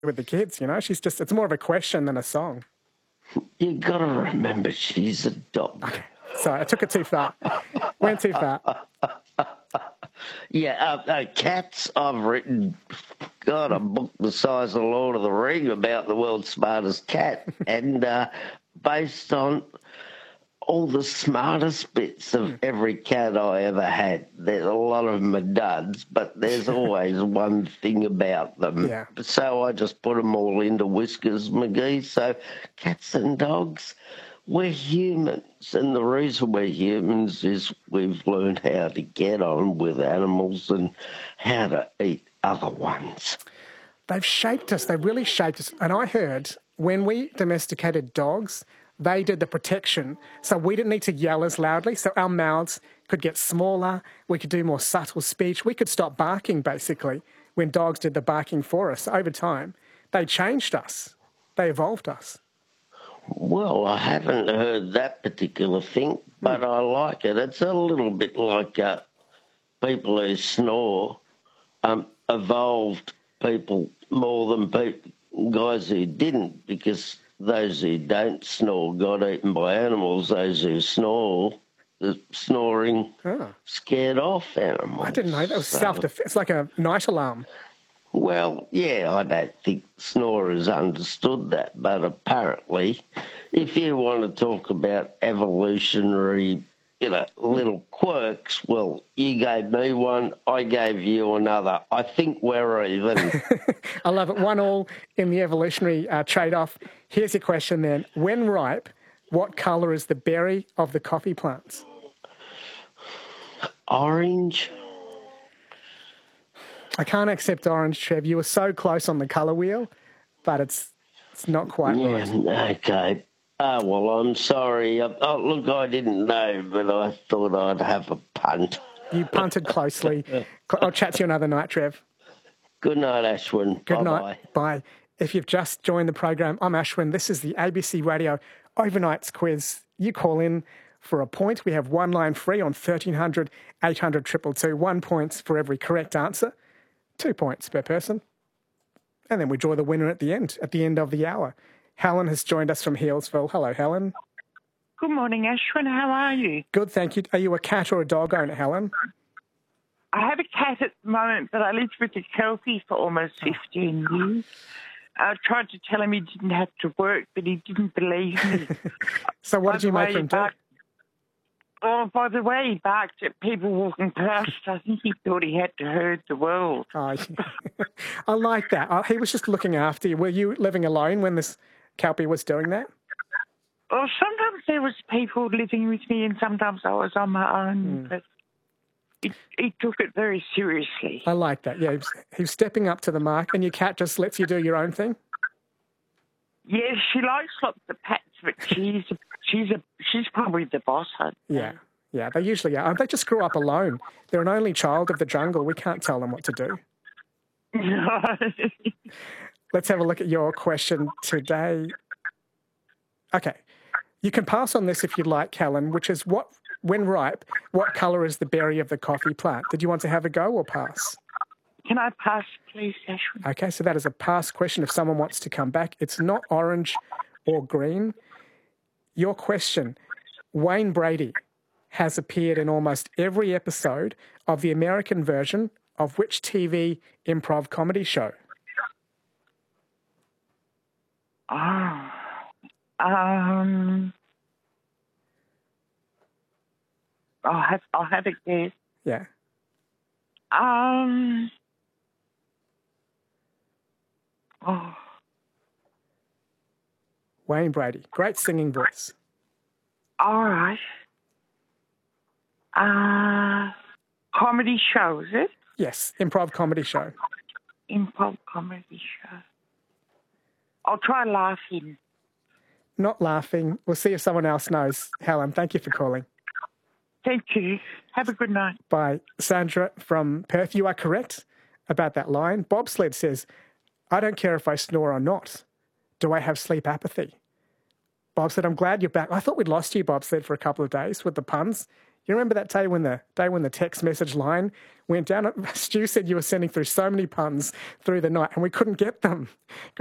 with the kids, you know. It's more of a question than a song. You got to remember she's a dog. Okay. Sorry, I took it too far. Went too far. Yeah, cats, I've written, God, a book the size of Lord of the Ring about the world's smartest cat. And based on all the smartest bits of every cat I ever had. There's a lot of them are duds, but there's always one thing about them. Yeah. So I just put them all into Whiskers McGee. So cats and dogs, we're humans. And the reason we're humans is we've learned how to get on with animals and how to eat other ones. They've shaped us. They've really shaped us. And I heard when we domesticated dogs, they did the protection. So we didn't need to yell as loudly. So our mouths could get smaller. We could do more subtle speech. We could stop barking, basically, when dogs did the barking for us. Over time, they changed us. They evolved us. Well, I haven't heard that particular thing, but I like it. It's a little bit like people who snore evolved people more than guys who didn't, because those who don't snore got eaten by animals. Those who snore, the snoring scared off animals. I didn't know that was self-defense. It's like a night alarm. Well, yeah, I don't think snorers understood that, but apparently, if you want to talk about evolutionary, little quirks, well, you gave me one, I gave you another. I think we're even. I love it. 1-1 in the evolutionary trade-off. Here's your question then. When ripe, what colour is the berry of the coffee plants? Orange. I can't accept orange, Trev. You were so close on the colour wheel, but it's not quite right. Okay. Oh, well, I'm sorry. Look, I didn't know, but I thought I'd have a punt. You punted closely. I'll chat to you another night, Trev. Good night, Ashwin. Good night. Bye. If you've just joined the program, I'm Ashwin. This is the ABC Radio Overnights Quiz. You call in for a point. We have one line free on 1300 800 222. 1 point for every correct answer. 2 points per person. And then we draw the winner at the end of the hour. Helen has joined us from Healesville. Hello, Helen. Good morning, Ashwin. How are you? Good, thank you. Are you a cat or a dog owner, Helen? I have a cat at the moment, but I lived with a Kelpie for almost 15 years. I tried to tell him he didn't have to work, but he didn't believe me. So what did you make him do? Oh, by the way, he barked at people walking past. I think he thought he had to herd the world. Oh, I like that. He was just looking after you. Were you living alone when this Kelpie was doing that? Well, sometimes there was people living with me and sometimes I was on my own, but he took it very seriously. I like that. Yeah, he was stepping up to the mark, and your cat just lets you do your own thing? Yes, she likes lots of pets, but she's probably the boss. Yeah, they usually are. They just grew up alone. They're an only child of the jungle. We can't tell them what to do. Let's have a look at your question today. Okay. You can pass on this if you'd like, Helen, which is when ripe, what colour is the berry of the coffee plant? Did you want to have a go or pass? Can I pass, please, Ashwin? Okay, so that is a pass question if someone wants to come back. It's not orange or green. Your question, Wayne Brady has appeared in almost every episode of the American version of which TV improv comedy show? I'll have a guess. Yeah. Wayne Brady, great singing voice. All right. Comedy show, is it? Yes, improv comedy show. Improv comedy show. I'll try laughing. Not laughing. We'll see if someone else knows. Helen, thank you for calling. Thank you. Have a good night. Bye. Sandra from Perth, you are correct about that line. Bobsled says, I don't care if I snore or not. Do I have sleep apathy? Bob said, I'm glad you're back. I thought we'd lost you, Bob said, for a couple of days with the puns. You remember that day when the text message line went down? Stu said you were sending through so many puns through the night and we couldn't get them.